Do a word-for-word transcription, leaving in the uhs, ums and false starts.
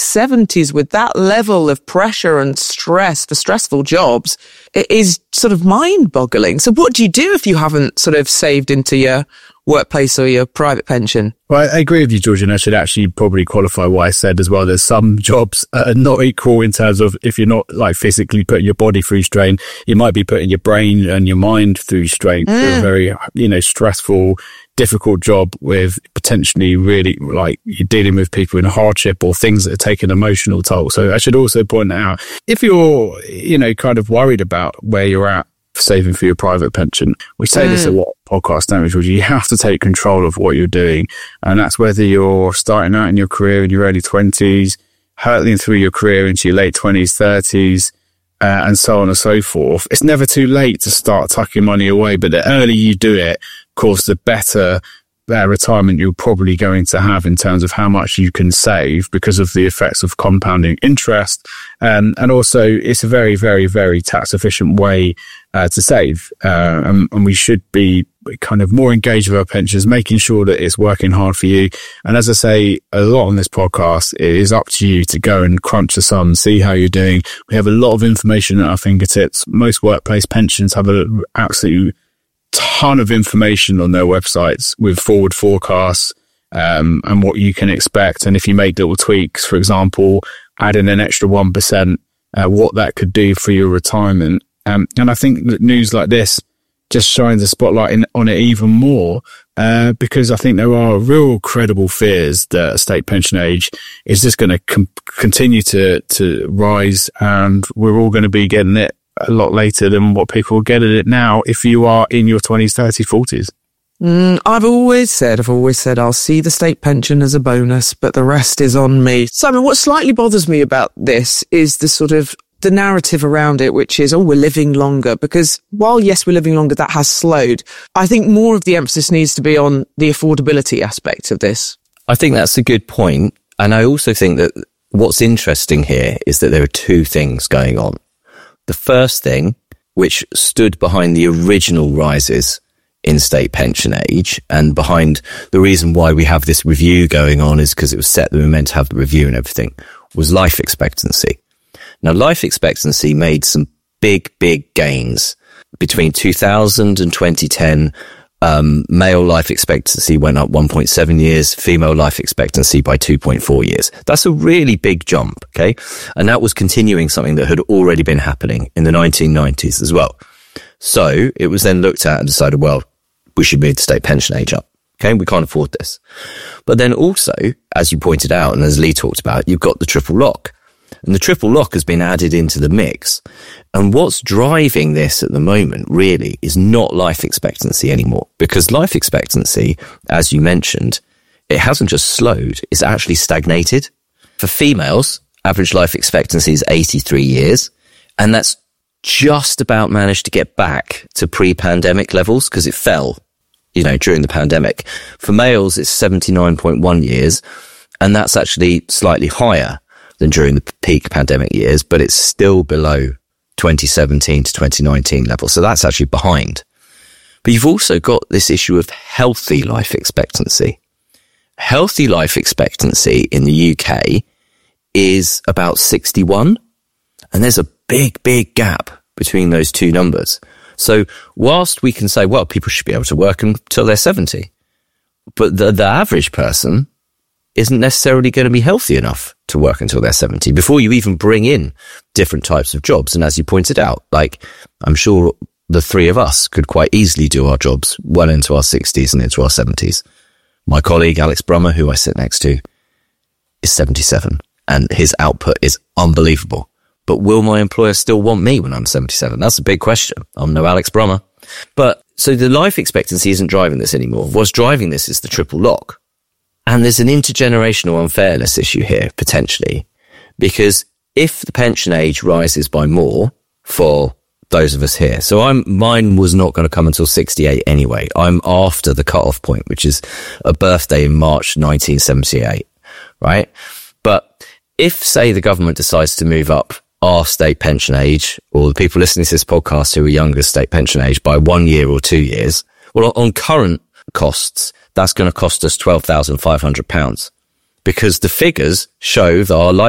seventies with that level of pressure and stress for stressful jobs, it is sort of mind-boggling. So what do you do if you haven't sort of saved into your workplace or your private pension? Well, I agree with you, George, and I should actually probably qualify what I said as well. There's some jobs are not equal in terms of if you're not like physically putting your body through strain, you might be putting your brain and your mind through strain. Mm. Through a very, you know, stressful, difficult job with potentially really like you're dealing with people in hardship or things that are taking emotional toll. So I should also point out, if you're, you know, kind of worried about where you're at saving for your private pension, we say mm. this a lot podcast, don't we, George? You have to take control of what you're doing. And that's whether you're starting out in your career in your early twenties, hurtling through your career into your late twenties, thirties, uh, and so on and so forth. It's never too late to start tucking money away, but the earlier you do it, of course, the better uh, retirement you're probably going to have in terms of how much you can save because of the effects of compounding interest. Um, and also, it's a very, very, very tax efficient way uh, to save. Uh, and, and we should be kind of more engaged with our pensions, making sure that it's working hard for you. And as I say a lot on this podcast, it is up to you to go and crunch the sums, see how you're doing. We have a lot of information at our fingertips. Most workplace pensions have an absolute ton of information on their websites with forward forecasts um, and what you can expect. And if you make little tweaks, for example, adding an extra one percent, uh, what that could do for your retirement. Um, and I think that news like this just shines a spotlight in, on it even more, uh, because I think there are real credible fears that state pension age is just going to com- continue to, to rise, and we're all going to be getting it a lot later than what people get at it now if you are in your twenties, thirties, forties. Mm, I've always said, I've always said I'll see the state pension as a bonus, but the rest is on me. Simon, what slightly bothers me about this is the sort of the narrative around it, which is, oh, we're living longer, because while, yes, we're living longer, that has slowed. I think more of the emphasis needs to be on the affordability aspect of this. I think that's a good point. And I also think that what's interesting here is that there are two things going on. The first thing, which stood behind the original rises in state pension age and behind the reason why we have this review going on is because it was set that we were meant to have the review and everything, was life expectancy. Now, life expectancy made some big, big gains between two thousand and twenty ten. Um, male life expectancy went up one point seven years, female life expectancy by two point four years. That's a really big jump, okay? And that was continuing something that had already been happening in the nineteen nineties as well. So it was then looked at and decided, well, we should move the state pension age up. Okay, we can't afford this. But then also, as you pointed out, and as Lee talked about, you've got the triple lock. And the triple lock has been added into the mix. And what's driving this at the moment really is not life expectancy anymore. Because life expectancy, as you mentioned, it hasn't just slowed, it's actually stagnated. For females, average life expectancy is eighty-three years. And that's just about managed to get back to pre-pandemic levels because it fell, you know, during the pandemic. For males, it's seventy-nine point one years. And that's actually slightly higher than during the peak pandemic years, but it's still below twenty seventeen to twenty nineteen levels. So that's actually behind. But you've also got this issue of healthy life expectancy. Healthy life expectancy in the U K is about sixty-one. And there's a big, big gap between those two numbers. So whilst we can say, well, people should be able to work until they're seventy, but the, the average person isn't necessarily going to be healthy enough to work until they're seventy before you even bring in different types of jobs. And as you pointed out, like, I'm sure the three of us could quite easily do our jobs well into our sixties and into our seventies. My colleague, Alex Brummer, who I sit next to, is seventy-seven and his output is unbelievable. But will my employer still want me when I'm seventy-seven? That's a big question. I'm no Alex Brummer. But so the life expectancy isn't driving this anymore. What's driving this is the triple lock. And there's an intergenerational unfairness issue here, potentially, because if the pension age rises by more for those of us here, so I'm, mine was not going to come until sixty-eight anyway. I'm after the cutoff point, which is a birthday in March nineteen seventy-eight, right? But if, say, the government decides to move up our state pension age, or the people listening to this podcast who are younger state pension age by one year or two years, well, on current costs, that's going to cost us twelve thousand five hundred pounds because the figures show that our life